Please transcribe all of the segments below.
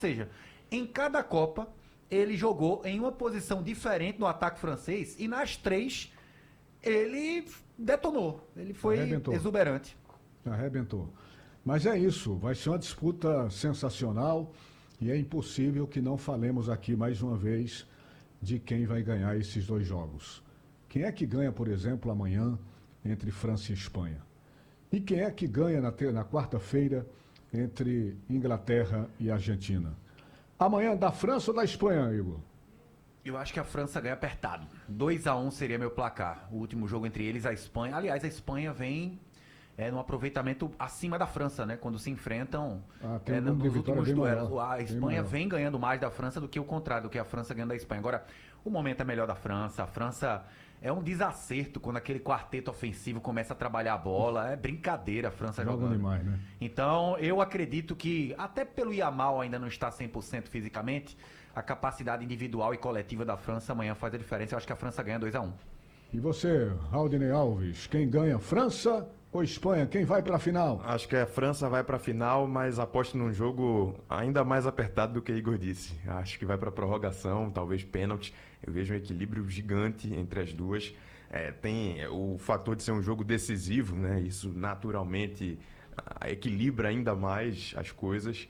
seja, em cada Copa, ele jogou em uma posição diferente no ataque francês e nas três ele detonou. Ele foi Arrebentou. exuberante. Arrebentou. Mas é isso, vai ser uma disputa sensacional e é impossível que não falemos aqui mais uma vez de quem vai ganhar esses dois jogos. Quem é que ganha, por exemplo, amanhã entre França e Espanha? E quem é que ganha na quarta-feira entre Inglaterra e Argentina? Amanhã da França ou da Espanha, Igor? Eu acho que a França ganha apertado. 2-1 seria meu placar. O último jogo entre eles, a Espanha. Aliás, a Espanha vem num aproveitamento acima da França, né? Quando se enfrentam tem um número de nos vitória últimos bem duelos. maior, A bem Espanha maior. vem ganhando mais da França do que o contrário, do que a França ganhando da Espanha. Agora, o momento é melhor da França. A França é um desacerto quando aquele quarteto ofensivo começa a trabalhar a bola. É brincadeira a França Jogam jogando. demais, né? Então, eu acredito que, até pelo Yamal ainda não estar 100% fisicamente, a capacidade individual e coletiva da França amanhã faz a diferença. Eu acho que a França ganha 2-1. E você, Raudinei Alves, quem ganha, França ou Espanha? Quem vai para a final? Acho que a França vai para a final, mas aposto num jogo ainda mais apertado do que Igor disse. Acho que vai para prorrogação, talvez pênalti. Eu vejo um equilíbrio gigante entre as duas. Tem o fator de ser um jogo decisivo, né? Isso naturalmente equilibra ainda mais as coisas.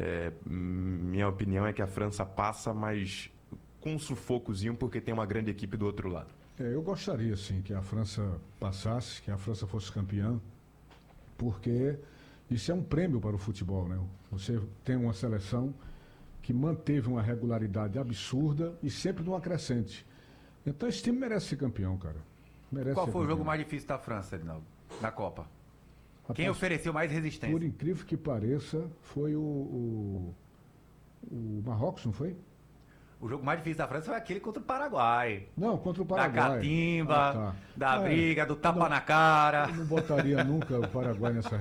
Minha opinião é que a França passa, mas com um sufocozinho, porque tem uma grande equipe do outro lado. Eu gostaria, sim, que a França passasse, que a França fosse campeã, porque isso é um prêmio para o futebol, né? Você tem uma seleção que manteve uma regularidade absurda e sempre numa crescente. Então esse time merece ser campeão, cara. Merece Qual ser foi o campeão. jogo mais difícil da França, Edinaldo? Na Copa? Rapaz, Quem ofereceu mais resistência? por incrível que pareça, foi o Marrocos, não foi? O jogo mais difícil da França foi aquele contra o Paraguai. Não, contra o Da Paraguai. catimba, Tá. da briga, do tapa Não. na cara. Eu não botaria nunca o Paraguai nessa...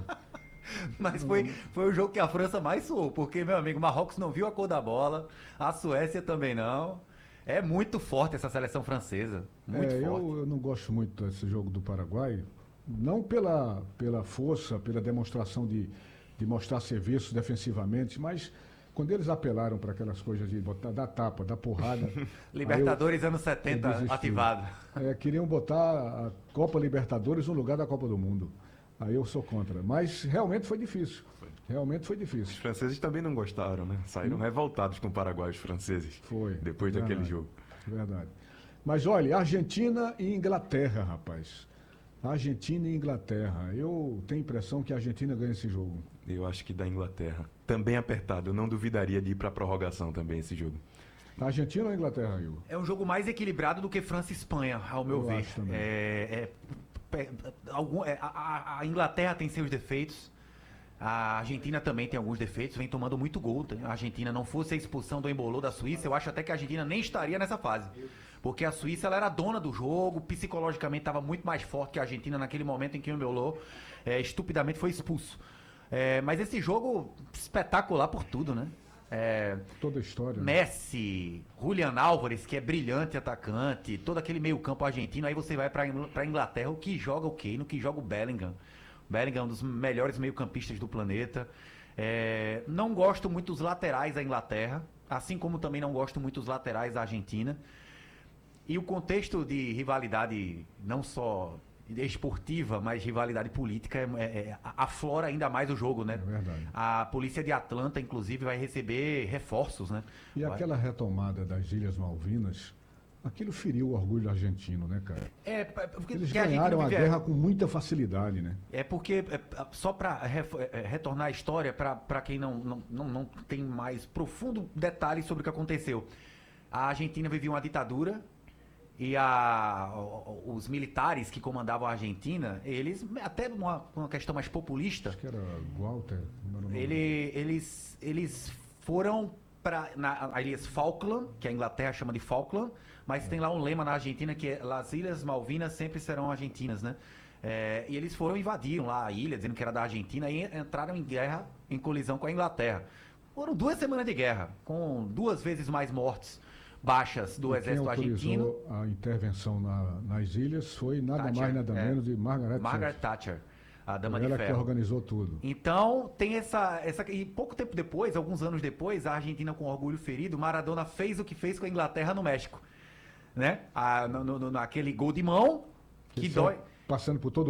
Mas foi o jogo que a França mais suou, porque, meu amigo, o Marrocos não viu a cor da bola, a Suécia também não. É muito forte essa seleção francesa. Muito forte. Eu não gosto muito desse jogo do Paraguai, não pela força, pela demonstração de mostrar serviço defensivamente, mas quando eles apelaram para aquelas coisas de botar, dar tapa, dar porrada. Libertadores anos eu 70 desisti. ativado. Queriam botar a Copa Libertadores no lugar da Copa do Mundo. Aí eu sou contra. Mas realmente foi difícil. Realmente foi Os difícil. franceses também não gostaram, né? Saíram revoltados com o Paraguai, os franceses. Foi. Depois Verdade, daquele jogo. Verdade. Mas olha, Argentina e Inglaterra, rapaz. Argentina e Inglaterra. Eu tenho a impressão que a Argentina ganha esse jogo. Eu acho que da Inglaterra. Também apertado. Eu não duvidaria de ir para prorrogação também esse jogo. Argentina ou Inglaterra, Igor? É um jogo mais equilibrado do que França e Espanha, ao meu Eu ver. acho também. A Inglaterra tem seus defeitos. A Argentina também tem alguns defeitos, vem tomando muito gol. A Argentina não fosse a expulsão do Embolou da Suíça, eu acho até que a Argentina nem estaria nessa fase. Porque a Suíça ela era dona do jogo, psicologicamente estava muito mais forte que a Argentina naquele momento em que o Embolou estupidamente foi expulso. Mas esse jogo espetacular por tudo, né? Toda a história. Né? Messi, Julian Álvares, que é brilhante atacante, todo aquele meio-campo argentino, aí você vai pra Inglaterra, o que joga o Kane, o que joga o Bellingham. Bellingham é um dos melhores meio-campistas do planeta. Não gosto muito dos laterais da Inglaterra, assim como também não gosto muito dos laterais da Argentina. E o contexto de rivalidade, não só esportiva, mas rivalidade política, aflora ainda mais o jogo, né? É verdade. A polícia de Atlanta, inclusive, vai receber reforços, né? E aquela retomada das Ilhas Malvinas, aquilo feriu o orgulho argentino, né, cara? Porque Eles que a gente ganharam não a vive- guerra com muita facilidade, né? porque, só para retornar a história, para quem não tem mais profundo detalhe sobre o que aconteceu. A Argentina vivia uma ditadura e os militares que comandavam a Argentina, eles, até uma questão mais populista, Acho que era Walter. Não era o nome. eles foram para a Ilhas Falkland, que a Inglaterra chama de Falkland, mas tem lá um lema na Argentina que é As Ilhas Malvinas sempre serão argentinas, né? E eles invadiram lá a ilha, dizendo que era da Argentina, e entraram em guerra, em colisão com a Inglaterra. Foram 2 semanas de guerra, com 2 vezes mais mortes, baixas do Quem exército argentino. autorizou a intervenção nas ilhas foi nada Thatcher, mais, nada menos de Margaret Margaret Thatcher. Thatcher. A Dama Ela de que Ferro. organizou tudo. Então, tem essa. E pouco tempo depois, alguns anos depois, a Argentina com orgulho ferido, Maradona fez o que fez com a Inglaterra no México. Né? Naquele gol de mão, que Isso é dói. Passando por todo